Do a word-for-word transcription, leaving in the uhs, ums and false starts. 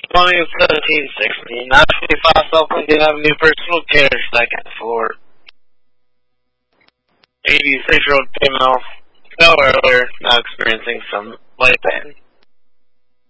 twenty seventeen sixteen. Naturally, Fossil Lincoln Avenue personal care, second floor. eighty-six-year-old female, no earlier, now experiencing some light pain.